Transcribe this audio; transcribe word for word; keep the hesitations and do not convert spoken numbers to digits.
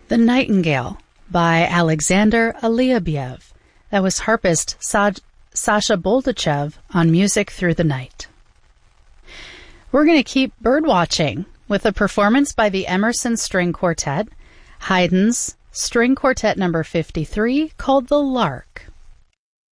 The Nightingale by Alexander Aliabiev. That was harpist Sa- Sasha Boldachev on Music Through the Night. We're going to keep birdwatching with a performance by the Emerson String Quartet, Haydn's String Quartet number fifty-three, called The Lark.